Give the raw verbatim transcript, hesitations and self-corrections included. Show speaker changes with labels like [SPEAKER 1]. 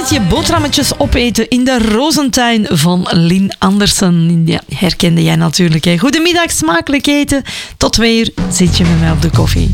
[SPEAKER 1] beetje boterhammetjes opeten in de Rozentuin van Lynn Andersen. Ja, herkende jij natuurlijk. Hè. Goedemiddag, smakelijk eten. Tot twee uur zit je met mij op de koffie.